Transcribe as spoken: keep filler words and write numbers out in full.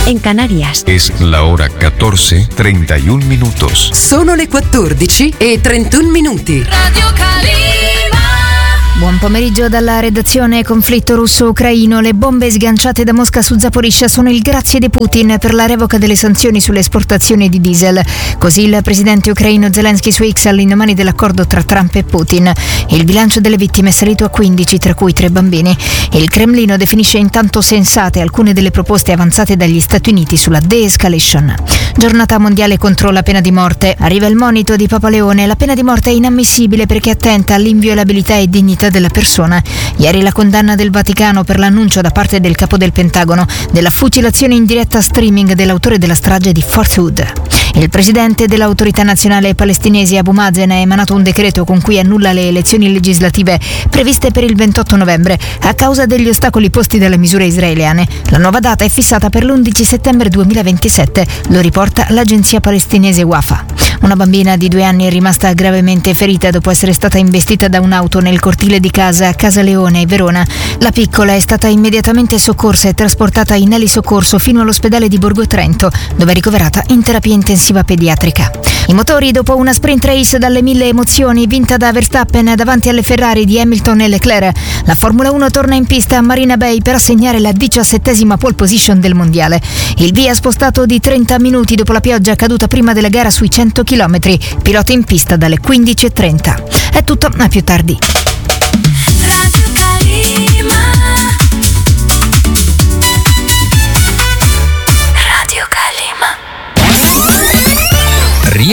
en Canarias. Es la hora catorce, treinta y un minutos. Sono le quattordici e trentuno minuti. Radio Calima. Buon pomeriggio dalla redazione. Conflitto russo-ucraino. Le bombe sganciate da Mosca su Zaporizhzhia sono il grazie di Putin per la revoca delle sanzioni sulle esportazioni di diesel. Così il presidente ucraino Zelensky su X all'indomani dell'accordo tra Trump e Putin. Il bilancio delle vittime è salito a quindici, tra cui tre bambini. Il Cremlino definisce intanto sensate alcune delle proposte avanzate dagli Stati Uniti sulla de-escalation. Giornata mondiale contro la pena di morte. Arriva il monito di Papa Leone. La pena di morte è inammissibile perché attenta all'inviolabilità e dignità della persona. Ieri la condanna del Vaticano per l'annuncio da parte del capo del Pentagono della fucilazione in diretta streaming dell'autore della strage di Fort Hood. Il presidente dell'autorità nazionale palestinese Abu Mazen ha emanato un decreto con cui annulla le elezioni legislative previste per il ventotto novembre a causa degli ostacoli posti dalle misure israeliane. La nuova data è fissata per l'undici settembre duemilaventisette, lo riporta l'agenzia palestinese Wafa. Una bambina di due anni è rimasta gravemente ferita dopo essere stata investita da un'auto nel cortile di casa a Casaleone, Verona. La piccola è stata immediatamente soccorsa e trasportata in elisoccorso fino all'ospedale di Borgo Trento, dove è ricoverata in terapia intensiva pediatrica. I motori dopo una sprint race dalle mille emozioni vinta da Verstappen davanti alle Ferrari di Hamilton e Leclerc. La Formula uno torna in pista a Marina Bay per assegnare la diciassettesima pole position del mondiale. Il via spostato di trenta minuti dopo la pioggia caduta prima della gara sui cento chilometri. Pilota in pista dalle quindici e trenta. È tutto, a più tardi.